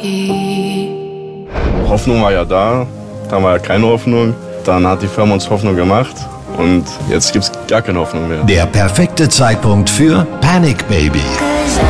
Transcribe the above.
Hoffnung war ja da, dann war ja keine Hoffnung. Dann hat die Firma uns Hoffnung gemacht und jetzt gibt's gar keine Hoffnung mehr. Der perfekte Zeitpunkt für Panic Baby.